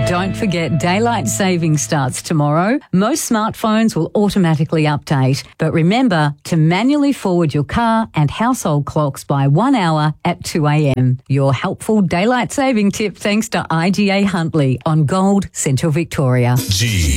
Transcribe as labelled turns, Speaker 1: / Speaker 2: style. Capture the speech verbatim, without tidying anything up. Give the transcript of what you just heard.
Speaker 1: Don't forget daylight saving starts tomorrow. Most smartphones will automatically update. But remember to manually forward your car and household clocks by one hour at two a.m. Your helpful daylight saving tip thanks to I G A Huntley on Gold, Central Victoria.
Speaker 2: G